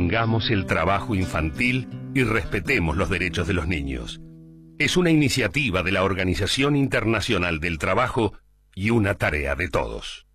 Detengamos el trabajo infantil y respetemos los derechos de los niños. Es una iniciativa de la Organización Internacional del Trabajo y una tarea de todos.